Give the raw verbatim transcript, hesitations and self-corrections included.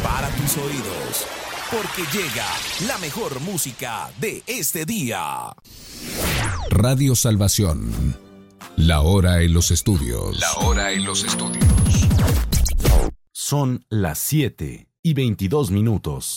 Prepara tus oídos, porque llega la mejor música de este día. Radio Salvación. La hora en los estudios. La hora en los estudios. Son las siete y veintidós minutos.